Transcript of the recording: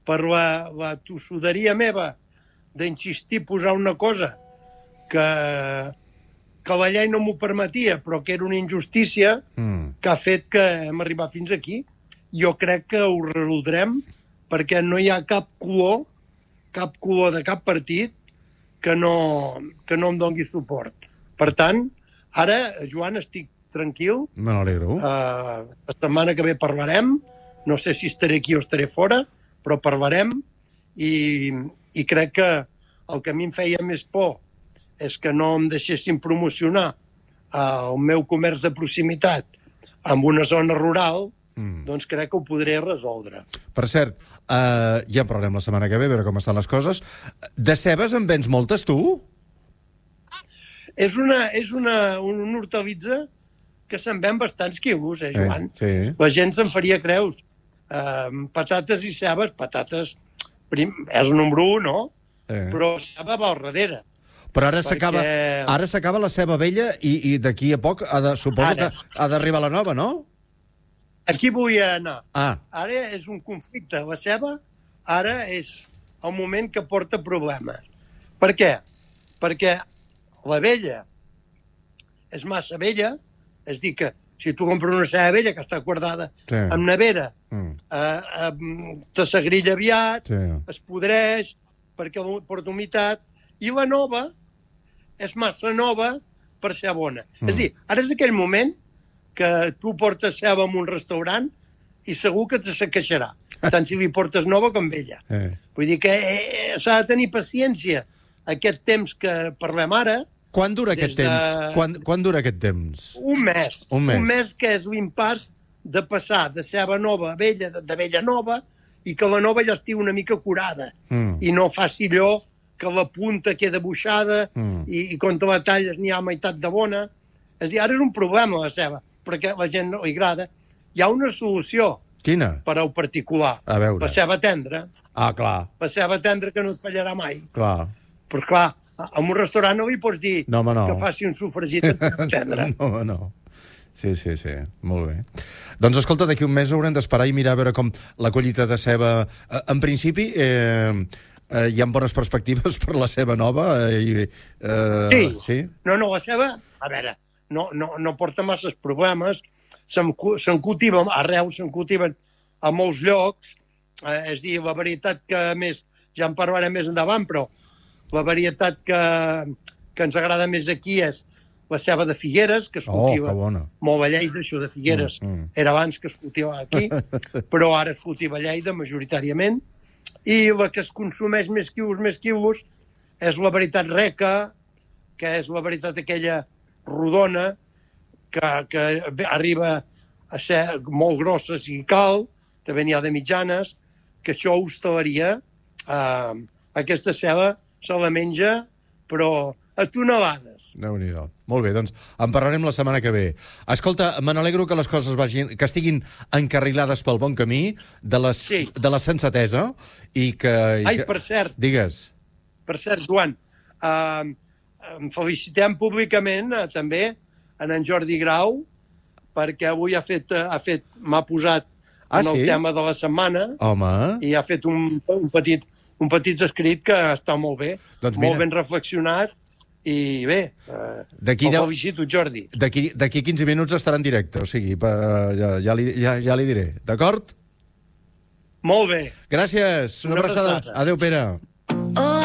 per la tossuderia meva d'insistir a posar una cosa que la llei no m'ho permetia, però que era una injustícia que ha fet que hem arribat fins aquí. Jo crec que ho resoldrem perquè no hi ha cap color de cap partit que no em doni suport. Per tant, ara, Joan, estic tranquil. Me n'alegro. La setmana que ve parlarem. No sé si estaré aquí o estaré fora, però parlarem i crec que el que a mi em feia més por és que no em deixessin promocionar el meu comerç de proximitat en una zona rural, doncs crec que ho podré resoldre. Per cert, ja en parlarem la setmana que ve, a veure com estan les coses. De cebes en vens moltes, tu? És una hortalitza que se'n ven bastants quilos, Joan? Sí. La gent se'n faria creus. Patates i cebes, patates és el número 1, no? Però ceba va al darrere. Però ara s'acaba la ceba vella i d'aquí a poc suposo que ha d'arribar la nova, no? Aquí vull anar. Ara és un conflicte. La ceba ara és el moment que porta problemes. Per què? Perquè la vella és massa vella, és dir que si tu compres una ceba vella que està guardada en nevera, te s'agrilla aviat, es podreix perquè porta humitat, i la nova és massa nova per ser bona. És a dir, ara és aquell moment que tu portes ceba en un restaurant i segur que se queixarà, tant si li portes nova com vella. Vull dir que s'ha de tenir paciència. Aquest temps que parlem ara... Quan dura aquest temps? Quan dura aquest temps? Un mes. Un mes que és l'impàs de passar de ceba nova a vella, de vella nova, i que la nova ja estigui una mica curada i no faci allò que la punta queda buixada i quan te la talles n'hi ha meitat de bona. És a dir, ara és un problema la ceba, perquè a la gent no li agrada. Hi ha una solució. Quina? Per al particular. A veure. La ceba tendra. Clar. La ceba tendra que no et fallarà mai. Clar. Però clar, en un restaurant no li pots dir que faci un sofregit de ceba tendra. No. Sí. Molt bé. Doncs escolta, d'aquí un mes haurem d'esperar i mirar a veure com la collita de ceba... En principi, hi ha bones perspectives per la ceba nova? Sí. No, la ceba, a veure, no porta masses problemes. Se'n cultiva, arreu se'n cultiven a molts llocs. És a dir, la varietat que més... Ja en parlarem més endavant, però la varietat que ens agrada més aquí és la ceba de Figueres, que es cultiva molt a Lleida, això de Figueres era abans que es cultivava aquí, però ara es cultiva a Lleida majoritàriament, i la que es consumeix més quilos és la varietat reca, que és la varietat aquella rodona, que arriba a ser molt grossa si cal, també n'hi ha de mitjanes, que això hostaleria, aquesta ceba se la menja, però a tonelades. Déu-n'hi-do. Molt bé, doncs en parlarem la setmana que ve. Escolta, me n'alegro que les coses que estiguin encarrilades pel bon camí, de la sensatesa, i que... Per cert. Digues. Per cert, Joan, felicitem públicament també en Jordi Grau, perquè avui m'ha posat en el tema de la setmana. Home. I ha fet un petit escrit que està molt bé, molt ben reflexionat, i bé, el felicito, Jordi. D'aquí 15 minuts estarà en directe, o sigui, ja li diré, d'acord? Molt bé. Gràcies, una abraçada. Adéu, Pere.